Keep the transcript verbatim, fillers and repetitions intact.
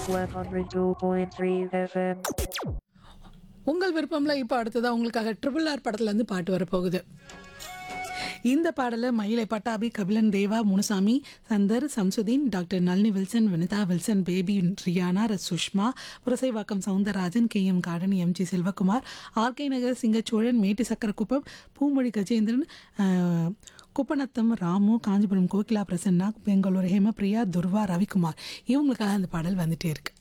one oh two point three F M. உங்கள் விருப்பம்ல இப்போ அடுத்ததா உங்களுக்காக ட்ரிபிள் ஆர் படத்துல இருந்து பாட்டு வரப்போகுது. இந்த பாடலை மயிலை பட்டாபி, கபிலன் தேவா, Munusamy, Chandar, Samsudeen, doctor Nalini Wilson, Vinitha Wilson, baby Riyana, ரஸ் Sushma, Purasawalkam Soundararajan, K M garden, M G Selvakumar, RK நகர் சிங்கச்சோழன், மேட்டு சக்கரக்குப்பம், பூமொழி கஜேந்திரன், ஆஹ், குப்பநத்தம் ராமு, காஞ்சிபுரம் கோகிலா பிரசன்னா, பெங்களூர் ஹேமபிரியா, துர்வா, ரவிக்குமார், இவங்களுக்காக அந்த பாடல் வந்துட்டே இருக்கு.